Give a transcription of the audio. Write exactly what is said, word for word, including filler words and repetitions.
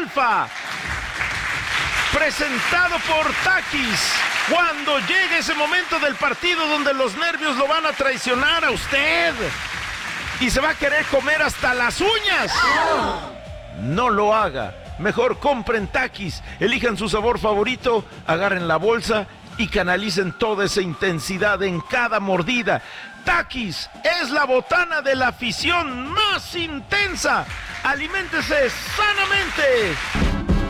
Alfa, presentado por Takis. Cuando llegue ese momento del partido donde los nervios lo van a traicionar a usted y se va a querer comer hasta las uñas, no lo haga. Mejor compren Takis, elijan su sabor favorito, agarren la bolsa y canalicen toda esa intensidad en cada mordida. Takis es la botana de la afición más intensa. Aliméntese sanamente.